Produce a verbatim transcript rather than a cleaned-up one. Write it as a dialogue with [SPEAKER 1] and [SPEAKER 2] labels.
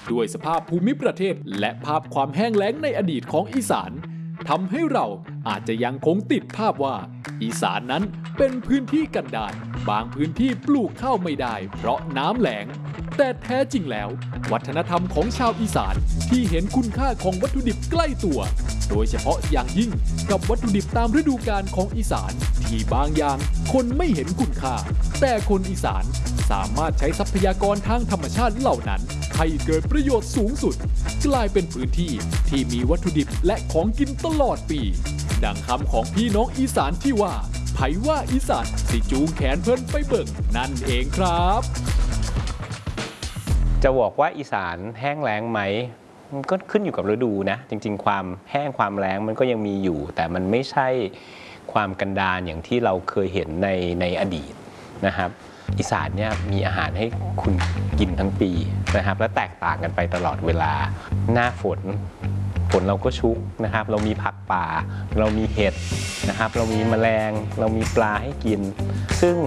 [SPEAKER 1] ด้วยสภาพภูมิประเทศและภาพความแห้งแล้งในอดีตของอีสานทำให้เราอาจจะยังคงติดภาพว่าอีสานนั้นเป็นพื้นที่กันดารบางพื้นที่ปลูกข้าวไม่ได้เพราะน้ำแล้งแต่แท้จริงแล้ววัฒนธรรมของชาวอีสานที่เห็นคุณค่าของวัตถุดิบใกล้ตัวโดยเฉพาะอย่างยิ่งกับวัตถุดิบตามฤดูกาลของอีสานที่บางอย่างคนไม่เห็นคุณค่าแต่คนอีสานสามารถใช้ทรัพยากรทางธรรมชาติเหล่านั้นให้เกิดประโยชน์สูงสุดกลายเป็นพื้นที่ที่มีวัตถุดิบและของกินตลอดปีดังคำของพี่น้องอีสานที่ว่าไผว่าอีสานสิจูงแขนเพิ่นไปเบิ่งนั่นเองครับ
[SPEAKER 2] จะบอกว่าอีสานแห้งแล้งไหมมันก็ขึ้นอยู่กับฤดูนะจริงๆความแห้งความแล้งมันก็ยังมีอยู่แต่มันไม่ใช่ความกันดารอย่างที่เราเคยเห็นในในอดีตนะครับอีสานเนี่ยมีอาหารให้คุณกินทั้งปีนะครับและแตกต่างกันไปตลอดเวลาหน้าฝนฝนเราก็ชุกนะครับเรามีผักป่าเรามีเห็ดนะครับเรามีแมลงเรามีปลาให้กินซึ่ง